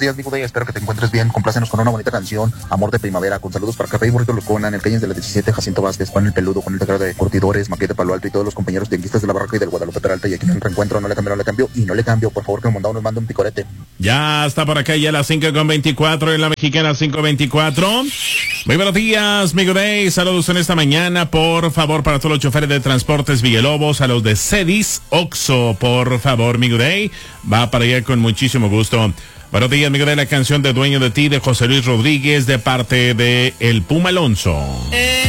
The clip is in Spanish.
días, amigo de espero que te encuentres bien. Complácenos con una bonita canción, Amor de Primavera, con saludos para Café y Burrito Lucona, en el Calles de la 17, Jacinto Vázquez, Juan el Peludo, con el Teclado de Curtidores, Maquete Palo Alto y todos los compañeros tianguistas de la Barraca y del Guadalupe Peralta. Y aquí en el reencuentro, no le cambio y no le cambio. Por favor, que el mandado nos mande un picorete. Ya está por acá, ya las 5:24 en la Mexicana 5:24. Muy buenos días, amigo Day. Saludos en esta mañana, por favor, para todos los choferes de Transportes Villalobos, a los de Cedis Oxo, por favor, amigo Day. Va para allá con muchísimo gusto. Buenos días, amigo Day, la canción de Dueño de Ti de José Luis Rodríguez de parte de El Puma Alonso.